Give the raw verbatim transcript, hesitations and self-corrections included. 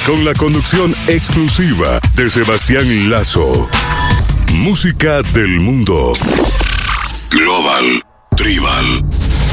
con la conducción exclusiva de Sebastián Lazo. Música del mundo. Global Tribal.